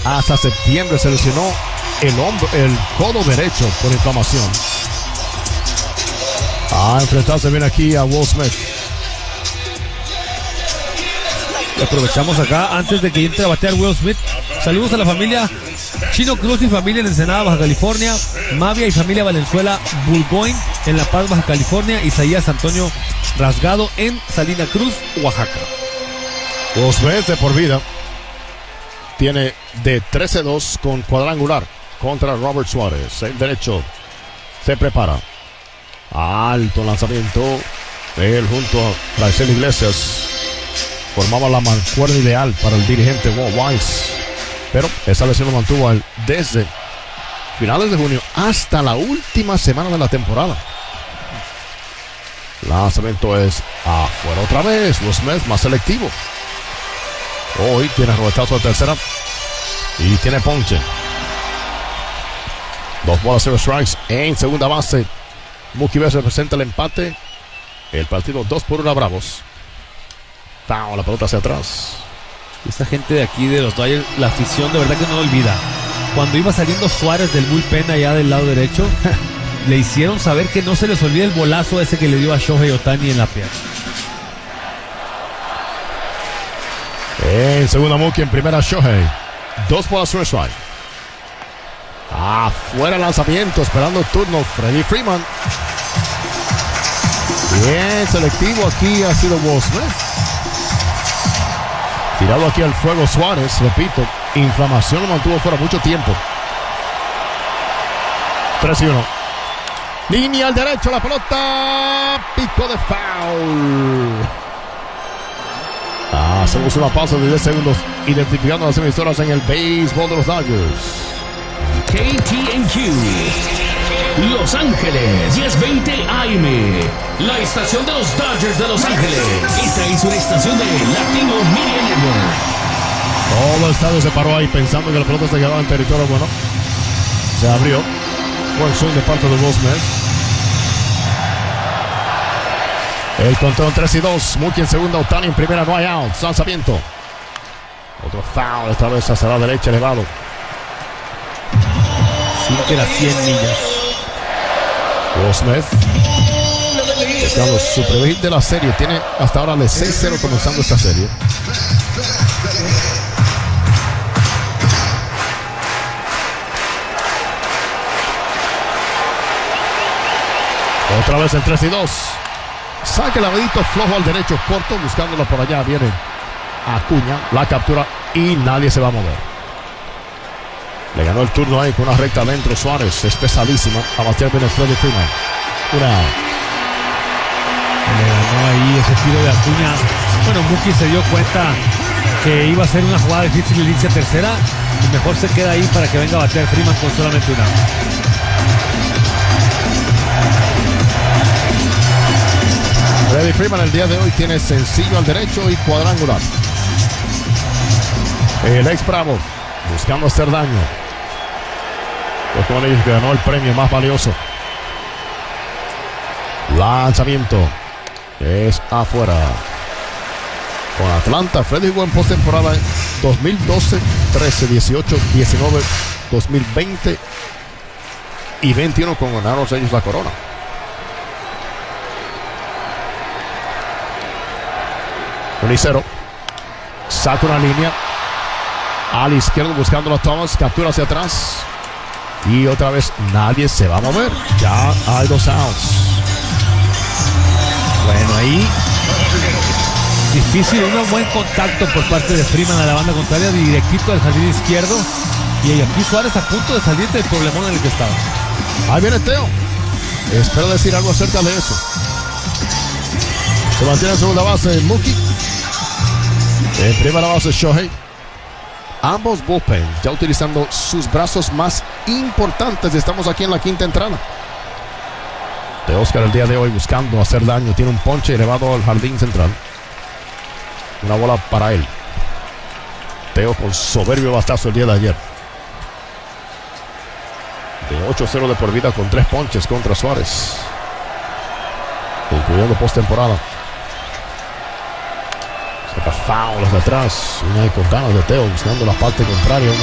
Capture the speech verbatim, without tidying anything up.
hasta septiembre se lesionó el hombro, el codo derecho por inflamación. A enfrentarse bien aquí a Will Smith. Y aprovechamos acá, antes de que entre a batear Will Smith, saludos a la familia Chino Cruz y familia en Ensenada, Baja California, Mavia y familia Valenzuela Burgoyne en La Paz, Baja California, Isaías Antonio Rasgado en Salina Cruz, Oaxaca. Will Smith de por vida tiene de trece dos con cuadrangular contra Robert Suárez. El derecho se prepara. Alto lanzamiento. Él junto a Raisel Iglesias formaba la mancuerna ideal para el dirigente Walt Weiss. Pero esa lesión lo mantuvo a él desde finales de junio hasta la última semana de la temporada. Lanzamiento es afuera otra vez. Will Smith más selectivo. Hoy tiene rotazo de tercera y tiene ponche. Dos bolas, cero strikes en segunda base. Mookie Betts representa el empate. El partido dos por uno a Bravos. Foul, la pelota hacia atrás. Esta gente de aquí de los Dodgers, la afición de verdad que no lo olvida. Cuando iba saliendo Suárez del bullpen allá del lado derecho, le hicieron saber que no se les olvide el bolazo ese que le dio a Shohei Ohtani en la pierna. En segunda Mookie, en primera Shohei. Dos bolas, un strike. Afuera lanzamiento, esperando turno Freddie Freeman. Bien selectivo aquí ha sido Will Smith. Tirado aquí al fuego Suárez, repito, inflamación lo mantuvo fuera mucho tiempo. tres y uno. Línea al derecho, la pelota. Pico de foul. Hacemos una pausa de diez segundos identificando las emisoras en el béisbol de los Dodgers. K T M Q Los Ángeles, diez veinte A M, la estación de los Dodgers de Los Ángeles. Esta es una estación de Latino Media Network. Todo el estadio se paró ahí pensando que la pelota se quedaba en territorio bueno. Se abrió. Buen swing de parte de Will Smith. El control tres y dos. Mookie en segunda, Ohtani en primera, no hay out. Lanzamiento. Otro foul, esta vez hacia la derecha, elevado. Sinker a cien millas. Will Smith buscando su primer hit de la serie. Tiene hasta ahora de seis cero comenzando esta serie. Otra vez en tres y dos. Saca el abedito flojo al derecho, corto, buscándolo por allá. Viene Acuña, la captura y nadie se va a mover. Le ganó el turno ahí con una recta adentro Suárez. Es pesadísima. A batear viene Freddie Freeman. Una. Le ganó ahí ese tiro de Acuña. Bueno, Mookie se dio cuenta que iba a ser una jugada difícil y irse a tercera. Y mejor se queda ahí para que venga a batear Freeman con solamente una. Freddie Freeman el día de hoy tiene sencillo al derecho y cuadrangular. El ex Bravo buscando hacer daño. Los con ellos que ganó el premio más valioso. Lanzamiento es afuera. Con Atlanta, Freddie jugó en postemporada en dos mil doce, trece, dieciocho, diecinueve, dos mil veinte y veintiuno con ganaron ellos la corona. uno y cero. Saca una línea al izquierdo buscando a Thomas. Captura hacia atrás. Y otra vez nadie se va a mover. Ya hay dos outs. Bueno, ahí difícil, un buen contacto por parte de Freeman a la banda contraria, directito al jardín izquierdo. Y aquí Suárez a punto de salir del problemón en el que estaba. Ahí viene Teo. Espero decir algo acerca de eso. Se mantiene en segunda base Mookie. En primera base Shohei. Ambos bullpen ya utilizando sus brazos más importantes. Estamos aquí en la quinta entrada. De Oscar el día de hoy buscando hacer daño. Tiene un ponche elevado al jardín central. Una bola para él. Teo con soberbio batazo el día de ayer. De ocho cero de por vida con tres ponches contra Suárez, incluyendo postemporada. Saca faulas de atrás. Una de con ganas de Teo buscando la parte contraria.